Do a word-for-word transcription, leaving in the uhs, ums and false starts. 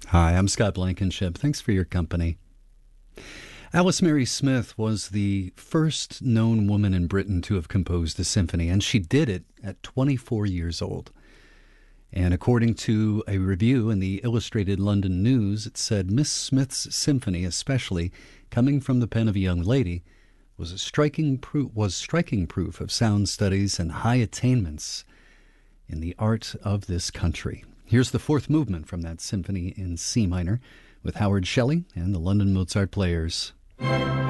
Hi, I'm Scott Blankenship. Thanks for your company. Alice Mary Smith was the first known woman in Britain to have composed a symphony, and she did it at twenty-four years old. And according to a review in the Illustrated London News, it said Miss Smith's symphony, especially coming from the pen of a young lady, was a striking pro- was striking proof of sound studies and high attainments in the art of this country. Here's the fourth movement from that symphony in C minor with Howard Shelley and the London Mozart Players.